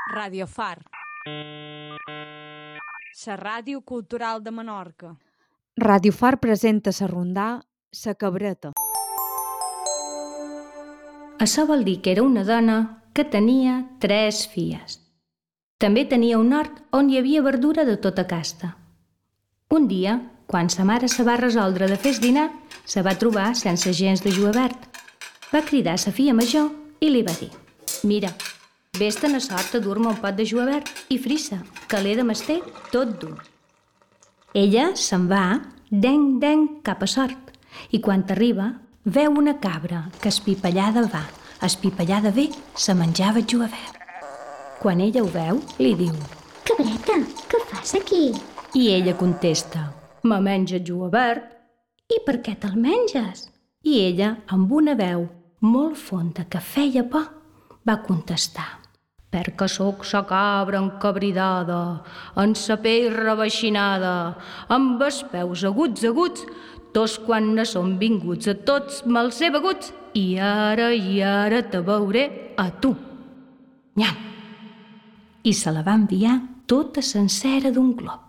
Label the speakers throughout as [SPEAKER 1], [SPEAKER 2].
[SPEAKER 1] Radio Far, la ràdio cultural de Menorca.
[SPEAKER 2] Radio Far presenta la rondà Sa Cabreta.
[SPEAKER 3] Això vol dir que era una dona que tenia 3 filles. També tenia un hort on hi havia verdura de tota casta. Un dia, quan sa mare se va resoldre de fer dinar, se va trobar sense gens de julivert. Va cridar sa filla major i li va dir: «Mira, vés-te'n a sort a dur-me un pot de julivert i frissa, que l'he de mestir tot dur». Ella se'n va, denc, cap a sort, i quan arriba, veu una cabra que espipallada va, espipallada ve, se menjava el julivert. Quan ella ho veu, li diu:
[SPEAKER 4] «Cabreta, què fas aquí?»
[SPEAKER 3] I ella contesta: «Me menja el julivert». «I per què te'l menges?» I ella, amb una veu molt fonda que feia por, va contestar: «Perquè sóc sa cabra encabridada, en sa pell reveixinada, amb els peus aguts, tots quan ne són vinguts a tots me'ls he beguts, i ara te veuré a tu». Nyam! I se la va enviar tota sencera d'un glop.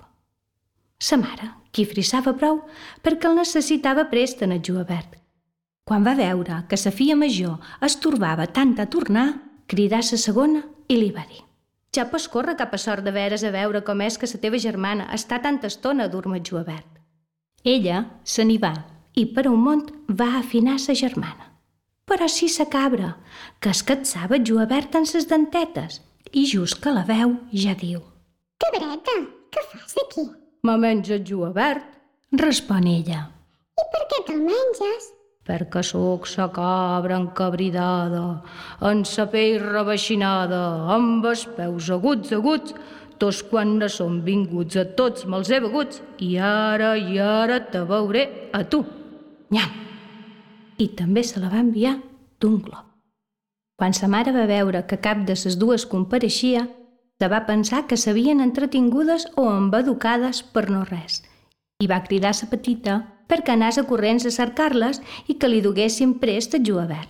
[SPEAKER 3] Sa mare, qui frissava prou, perquè el necessitava prest en el julivert. Quan va veure que sa filla major es torbava tant a tornar, cridà sa segona i li va dir: «Ja pots córrer cap a sort de veres a veure com és que sa teva germana està tanta estona a dur-me el julivert». Ella se n'hi va i per un mont va afinar sa germana. Però sí sa cabra, que es catsava el julivert en ses dentetes, i just que la veu ja diu:
[SPEAKER 4] «Cabreta, què fas aquí?»
[SPEAKER 3] «Me menja el julivert», respon ella.
[SPEAKER 4] «I per què te'l menges?»
[SPEAKER 3] «Perquè sóc sa cabra encabridada, en sa pell reveixinada, amb els peus aguts, tots quan ne són vinguts a tots me'ls he beguts, i ara te veuré a tu». Nyam! I també se la va enviar d'un glop. Quan sa mare va veure que cap de ses dues compareixia, se va pensar que s'havien entretingudes o embeducades per no res, i va cridar sa petita perquè anàs a corrents a cercar-les i que li duguessin prest el julivert.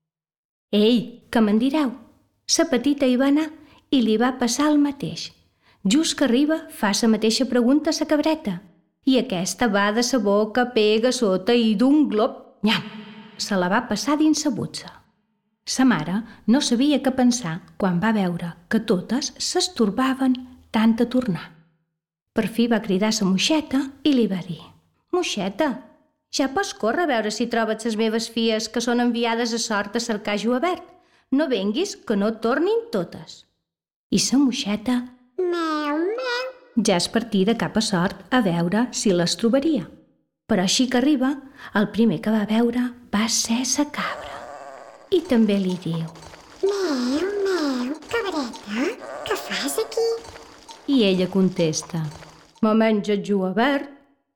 [SPEAKER 3] «Ei, què me'n direu?» Sa petita hi va anar i li va passar el mateix. Just que arriba, fa sa mateixa pregunta a sa cabreta, i aquesta va de sa boca, pega sota i d'un glop, nyam, se la va passar dins sa butza. Sa mare no sabia què pensar quan va veure que totes s'estorbaven tant a tornar. Per fi va cridar sa moixeta i li va dir: «Moixeta, ja pots córrer a veure si trobes les meves filles que són enviades a sort a cercar julivert. No venguis, que no tornin totes». I sa moixeta
[SPEAKER 4] «Meu,
[SPEAKER 3] ja es partida cap a sort a veure si les trobaria. Però així que arriba, el primer que va veure va ser sa cabra. I també li diu:
[SPEAKER 4] meu, cabreta, què fas aquí?»
[SPEAKER 3] I ella contesta: «Me menja el julivert».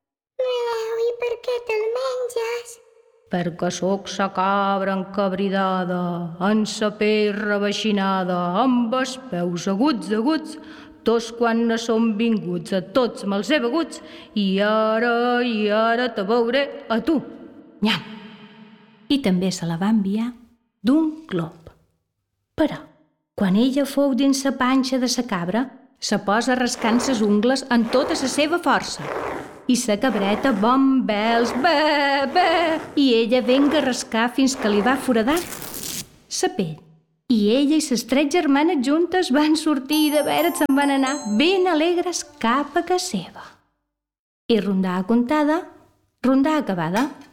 [SPEAKER 4] «I per què te'l menges?»
[SPEAKER 3] «Perquè sóc sa cabra encabridada, en sa pell reveixinada, amb els peus aguts, tots quan ne són vinguts a tots me'ls he beguts, i ara te veuré a tu». Nyam! I també se la va enviar d'un glop. Però, quan ella fou dins sa panxa de sa cabra, se posa rascant ses ungles en tota la seva força. I sa cabreta bon bels, bé, i ella venga a rascar fins que li va foradar sa pell. I ella i ses 3 germanes juntes van sortir i de veres se'n van anar ben alegres cap a casa seva. I rondà contada, rondà acabada.